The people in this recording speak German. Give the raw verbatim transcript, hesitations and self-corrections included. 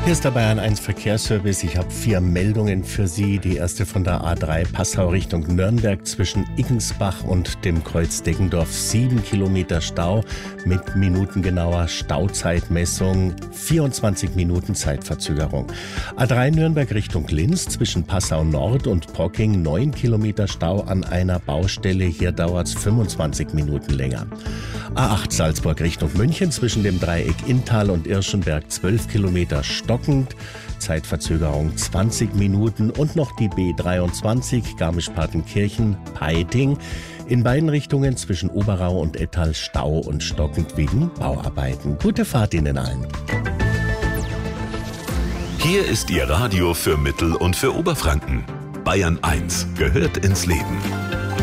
Hier ist der Bayern eins Verkehrsservice. Ich habe vier Meldungen für Sie. Die erste von der A drei Passau Richtung Nürnberg zwischen Iggensbach und dem Kreuz Deggendorf. Sieben Kilometer Stau mit minutengenauer Stauzeitmessung. vierundzwanzig Minuten Zeitverzögerung. A drei Nürnberg Richtung Linz zwischen Passau Nord und Procking. Neun Kilometer Stau an einer Baustelle. Hier dauert es fünfundzwanzig Minuten länger. A acht Salzburg Richtung München zwischen dem Dreieck Inntal und Irschenberg. zwölf Kilometer stockend. Zeitverzögerung zwanzig Minuten. Und noch die B dreiundzwanzig Garmisch-Partenkirchen-Peiting. In beiden Richtungen zwischen Oberau und Ettal Stau und stockend wegen Bauarbeiten. Gute Fahrt Ihnen allen. Hier ist Ihr Radio für Mittel- und für Oberfranken. Bayern eins gehört ins Leben.